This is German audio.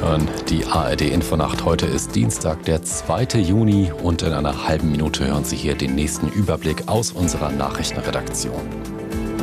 hören die ARD Infonacht. Heute ist Dienstag, der 2. Juni und in einer halben Minute hören Sie hier den nächsten Überblick aus unserer Nachrichtenredaktion.